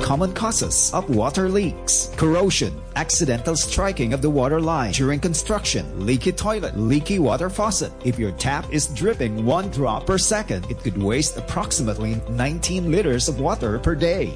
common causes of water leaks: corrosion, accidental striking of the water line during construction, leaky toilet, leaky water faucet. If your tap is dripping 1 drop per second, it could waste approximately 19 liters of water per day.